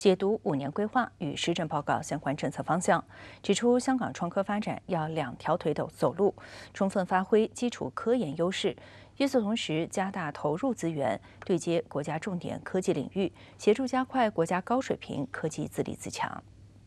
解读5年规划与施政报告相关政策方向，指出香港创科发展要2条腿走路，充分发挥基础科研优势。与此同时，加大投入资源，对接国家重点科技领域，协助加快国家高水平科技自立自强。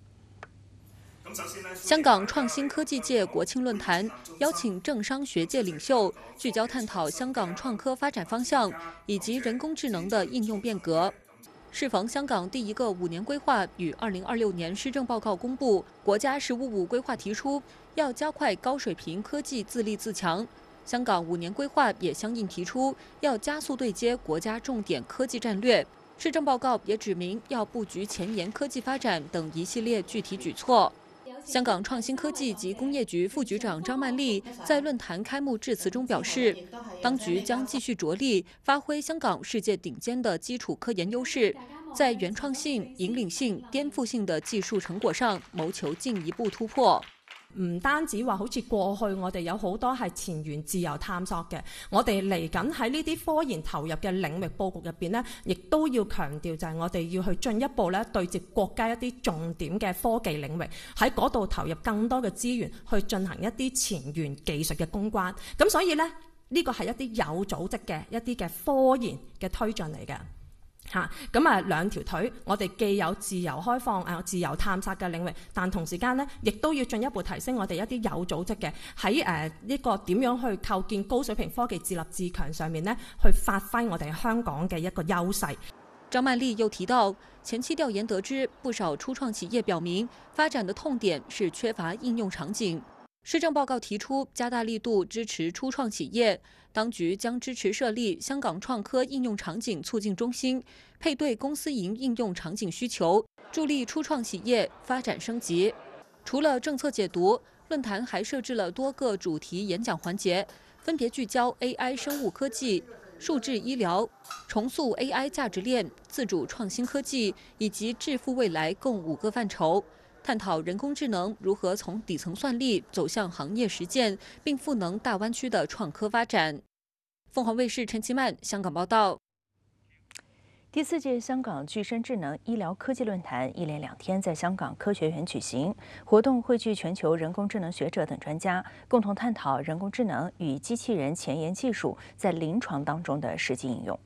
香港创新科技界国庆论坛邀请政商学界领袖，聚焦探讨香港创科发展方向以及人工智能的应用变革。适逢香港第一个5年规划与2026年施政报告公布，国家“十五五”规划提出要加快高水平科技自立自强。香港5年规划也相应提出要加速对接国家重点科技战略。施政报告也指明要布局前沿科技发展等一系列具体举措。香港创新科技及工业局副局长张曼丽在论坛开幕致辞中表示，当局将继续着力发挥香港世界顶尖的基础科研优势，在原创性、引领性、颠覆性的技術成果上謀求進一步突破。 唔單止話好似過去我哋有好多係前沿自由探索嘅，我哋嚟緊喺呢啲科研投入嘅領域佈局入邊呢，亦都要強調就係我哋要去進一步咧對接國家一啲重點嘅科技領域，喺嗰度投入更多嘅資源去進行一啲前沿技術嘅攻關。咁所以呢，呢個係一啲有組織嘅一啲嘅科研嘅推進嚟嘅。咁2條腿，我哋既有自由開放、自由探索嘅領域，但同時間呢，亦都要進一步提升我哋一啲有組織嘅喺呢個點樣去構建高水平科技自立自強上面呢，去發揮我哋香港嘅一個優勢。 張曼麗又提到，前期調研得知，不少初創企業表明發展的痛點是缺乏應用場景。施政報告提出加大力度支持初創企業，當局將支持設立香港創科應用場景促進中心，配對公私營應用場景需求，助力初創企業發展升級。除了政策解讀，論壇還設置了多個主題演講環節，分別聚焦 AI 生物科技、數字醫療、重塑 AI 價值鏈、自主創新科技以及致富未來共5個範疇。探討人工智能如何從底層算力走向行業實踐，並賦能大灣區的創科發展。鳳凰衛視陳其曼香港報道。 第4屆香港具身智能醫療科技論壇一連2天在香港科學園舉行，活動匯聚全球人工智能學者等專家，共同探討人工智能與機器人前沿技術在臨床當中的實際應用。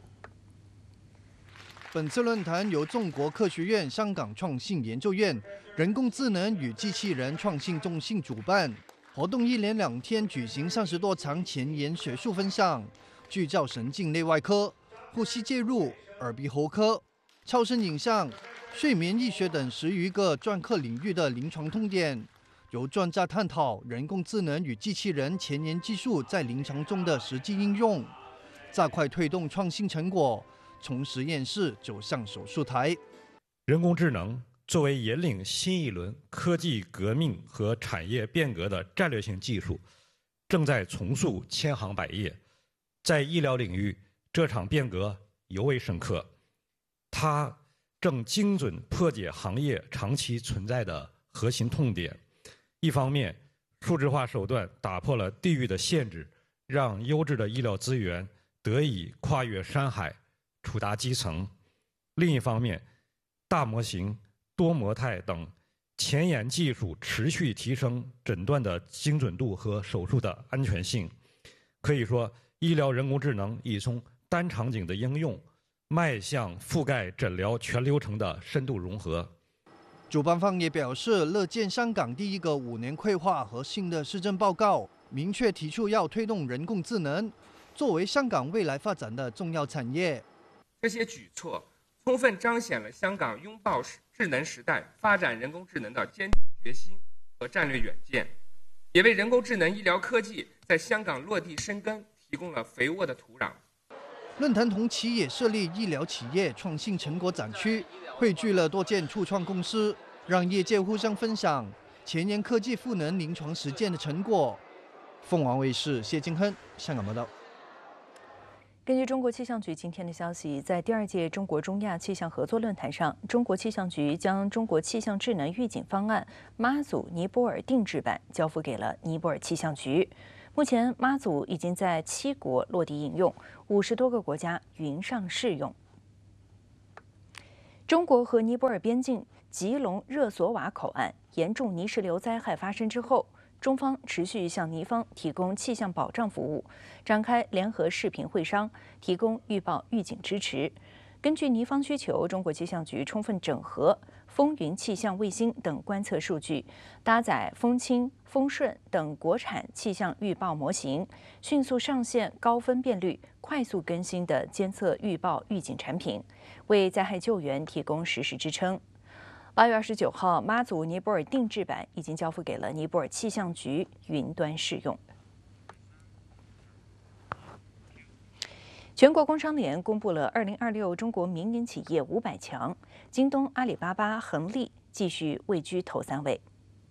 本次論壇由中國科學院香港創新研究院人工智能與機器人創新中心主辦，活動一連2天舉行30多場前沿學術分享，聚焦神經內外科、呼吸介入、耳鼻喉科、超聲影像、睡眠醫學等10餘個專科領域的臨床痛點，由專家探討人工智能與機器人前沿技術在臨床中的實際應用，加快推動創新成果從實驗室走向手術台。 人工智能作為引領新一輪科技革命和產業變革的戰略性技術，正在重塑千行百業。在醫療領域，這場變革尤為深刻，它正精準破解行業長期存在的核心痛點。一方面，數字化手段打破了地域的限制，讓優質的醫療資源得以跨越山海，觸達基層；另一方面，大模型、多模態等前沿技術持續提升診斷的精準度和手術的安全性。可以說，醫療人工智能已從單場景的應用，邁向覆蓋診療全流程的深度融合。 主辦方也表示，樂見香港第一個5年規劃和新的施政報告，明確提出要推動人工智能作為香港未來發展的重要產業。 這些舉措充分彰顯了香港擁抱智能時代、發展人工智能的堅定決心和戰略遠見，也為人工智能醫療科技在香港落地生根提供了肥沃的土壤。 論壇同期也設立醫療企業創新成果展區，匯聚了多間初創公司，讓業界互相分享前沿科技賦能臨床實踐的成果。鳳凰衛視謝金亨香港報道。 根據中國氣象局今天的消息，在第2屆中國中亞氣象合作論壇上，中國氣象局將中國氣象智能預警方案媽祖尼泊爾定制版交付給了尼泊爾氣象局。目前，媽祖已經在7國落地應用，50多個國家雲上試用。 中国和尼泊尔边境吉隆热索瓦口岸严重泥石流灾害发生之后，中方持续向尼方提供气象保障服务，展开联合视频会商，提供预报预警支持。根据尼方需求，中国气象局充分整合风云气象卫星等观测数据，搭载风清、风顺等国产气象预报模型，迅速上线高分辨率、快速更新的监测预报预警产品，为灾害救援提供实时支撑。8月29号，妈祖尼泊尔定制版已经交付给了尼泊尔气象局云端试用。全国工商联公布了2026中国民营企业500强，京东、阿里巴巴、恒力继续位居头3位。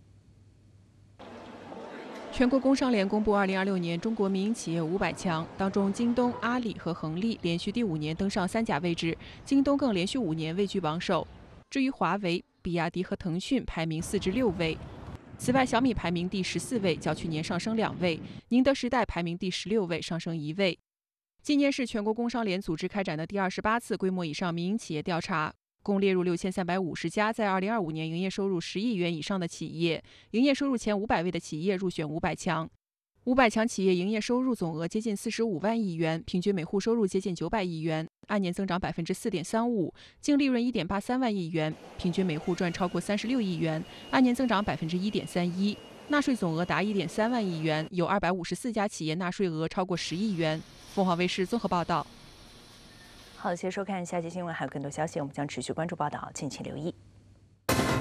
全国工商联公布2026年中国民营企业500强，当中京东、阿里和恒力连续第5年登上3甲位置，京东更连续5年位居榜首。至于华为、比亚迪和腾讯排名4至6位。此外，小米排名第14位，较去年上升2位；宁德时代排名第16位，上升1位。今年是全国工商联组织开展的第28次规模以上民营企业调查，共列入6350家在2025年营业收入10亿元以上的企业，营业收入前500位的企业入选500强。500强企业营业收入总额接近45万亿元，平均每户收入接近900亿元，按年增长4.35%，净利润1.83万亿元，平均每户赚超过36亿元，按年增长1.31%，纳税总额达1.3万亿元，有254家企业纳税额超过10亿元。凤凰卫视综合报道。 好，谢谢收看，下期新闻还有更多消息，我们将持续关注报道，敬请留意。